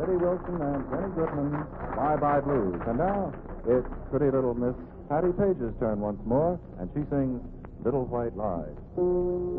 Eddie Wilson and Jenny Goodman, Bye Bye Blues. And now, it's pretty little Miss Patty Page's turn once more, and she sings Little White Lies.